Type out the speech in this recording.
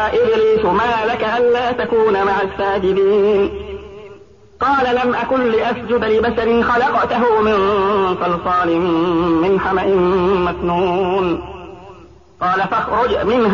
إبليس ما لك ألا تكون مع الساجدين قال لم أكن لأسجد لبشر خلقته من صلصال من حمأ مسنون قال فاخرج منها